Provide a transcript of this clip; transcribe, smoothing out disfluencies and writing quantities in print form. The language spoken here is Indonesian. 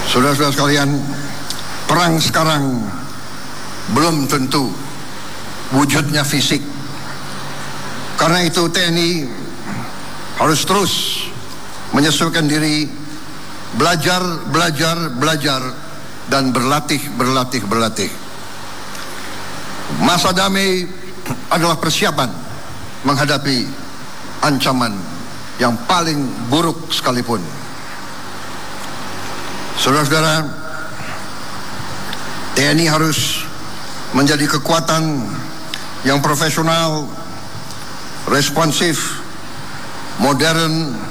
Saudara-saudara sekalian, perang sekarang belum tentu wujudnya fisik. Karena itu TNI harus terus menyesuaikan diri, belajar dan berlatih. Masa damai adalah persiapan menghadapi ancaman yang paling buruk sekalipun. Saudara-saudara, TNI harus menjadi kekuatan yang profesional, responsif, modern,